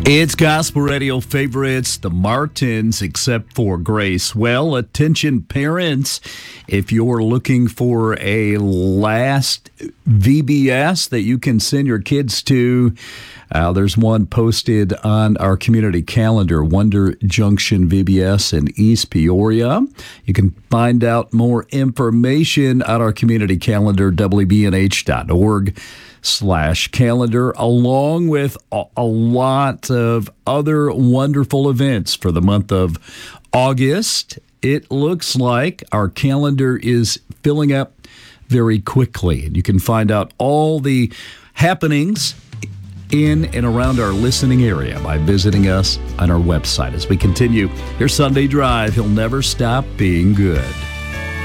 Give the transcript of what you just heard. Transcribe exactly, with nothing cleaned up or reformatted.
It's Gospel Radio favorites, the Martins, except for Grace. Well, attention parents, if you're looking for a last V B S that you can send your kids to, uh, there's one posted on our community calendar, Wonder Junction V B S in East Peoria. You can find out more information on our community calendar, W B N H dot org. slash calendar, along with a, a lot of other wonderful events for the month of August. It looks like our calendar is filling up very quickly. And you can find out all the happenings in and around our listening area by visiting us on our website. As we continue your Sunday drive, he'll never stop being good.